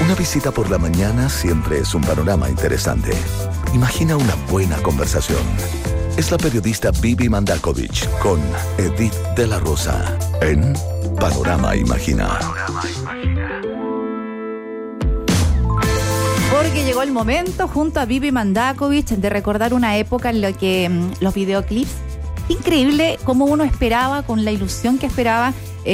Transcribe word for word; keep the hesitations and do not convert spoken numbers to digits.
Una visita por la mañana siempre es un panorama interesante. Imagina una buena conversación. Es la periodista Vivi Mandakovich con Edith de la Rosa en Panorama Imagina. Porque llegó el momento, junto a Vivi Mandakovich, de recordar una época en la que mmm, los videoclips, increíble cómo uno esperaba, con la ilusión que esperaba,